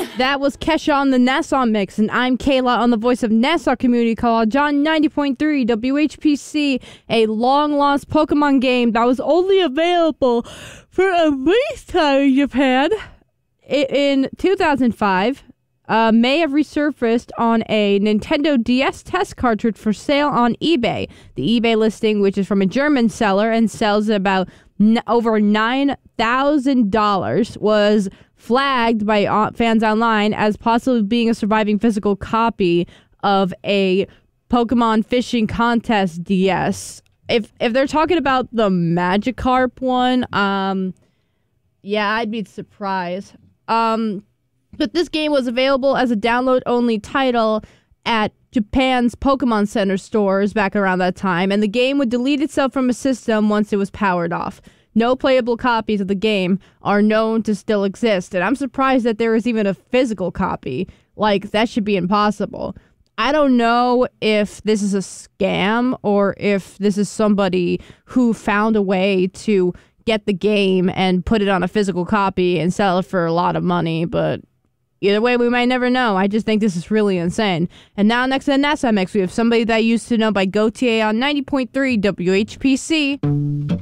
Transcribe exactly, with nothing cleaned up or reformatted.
That was Kesha on the Nassau Mix, and I'm Kayla on the voice of Nassau Community College on ninety point three W H P C, a long-lost Pokemon game that was only available for a brief time in Japan. In two thousand five, uh, may have resurfaced on a Nintendo D S test cartridge for sale on eBay. The eBay listing, which is from a German seller and sells at about n- over nine thousand dollars, was flagged by uh, fans online as possibly being a surviving physical copy of a Pokemon Fishing Contest D S. If if they're talking about the Magikarp one, um, yeah, I'd be surprised. Um, but this game was available as a download-only title at Japan's Pokemon Center stores back around that time, and the game would delete itself from a system once it was powered off. No playable copies of the game are known to still exist, and I'm surprised that there is even a physical copy. Like, that should be impossible. I don't know if this is a scam or if this is somebody who found a way to get the game and put it on a physical copy and sell it for a lot of money, but either way, we might never know. I just think this is really insane. And now next to the Nassau Mix, we have Somebody That I Used to Know by Gautier on ninety point three W H P C.